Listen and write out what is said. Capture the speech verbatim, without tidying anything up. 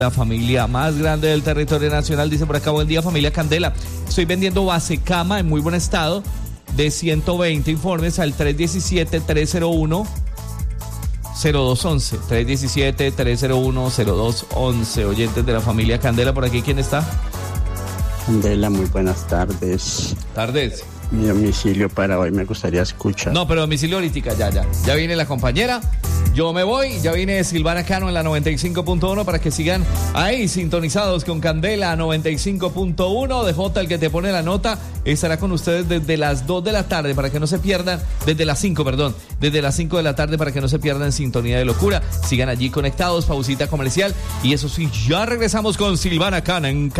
La familia más grande del territorio nacional, dice por acá, buen día familia Candela, estoy vendiendo base cama en muy buen estado de ciento veinte, informes al tres diecisiete, tres cero uno, cero dos once, tres diecisiete, tres cero uno, cero dos once, oyentes de la familia Candela, por aquí, ¿quién está? Candela, muy buenas tardes. Tardes. Mi domicilio para hoy me gustaría escuchar. No, pero domicilio ahorita, ya, ya, ya viene la compañera. Yo me voy, ya viene Silvana Cano en la noventa y cinco punto uno para que sigan ahí sintonizados con Candela noventa y cinco punto uno. De J, el que te pone la nota, estará con ustedes desde las dos de la tarde para que no se pierdan, desde las cinco, perdón, desde las cinco de la tarde para que no se pierdan Sintonía de Locura. Sigan allí conectados, pausita comercial y eso sí, ya regresamos con Silvana Cano en